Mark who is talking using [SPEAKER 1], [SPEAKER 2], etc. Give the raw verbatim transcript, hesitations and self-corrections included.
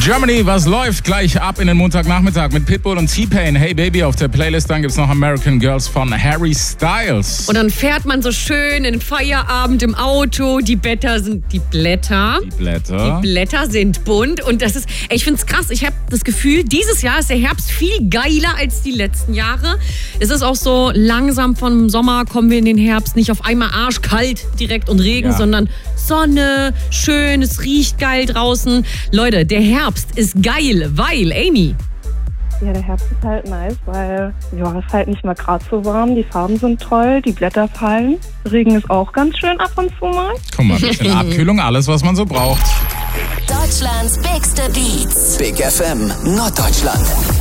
[SPEAKER 1] Germany, was läuft? Gleich ab in den Montagnachmittag mit Pitbull und T-Pain. Hey Baby auf der Playlist. Dann gibt's noch American Girls von Harry Styles.
[SPEAKER 2] Und dann fährt man so schön in den Feierabend im Auto. Die Blätter sind die Blätter.
[SPEAKER 1] Die Blätter.
[SPEAKER 2] Die Blätter sind bunt. Und das ist, ey, ich find's krass. Ich habe das Gefühl, dieses Jahr ist der Herbst viel geiler als die letzten Jahre. Es ist auch so langsam vom Sommer kommen wir in den Herbst. Nicht auf einmal arschkalt direkt und Regen,
[SPEAKER 1] Ja.
[SPEAKER 2] sondern Sonne, schön, es riecht geil draußen. Leute, der Herbst ist geil, weil, Amy.
[SPEAKER 3] Ja, der Herbst ist halt nice, weil ja, es ist halt nicht mehr gerade so warm, die Farben sind toll, die Blätter fallen. Regen ist auch ganz schön ab und zu mal.
[SPEAKER 1] Guck mal, ein bisschen Abkühlung, alles, was man so braucht.
[SPEAKER 4] Deutschlands bigste Beats.
[SPEAKER 5] Big F M Norddeutschland.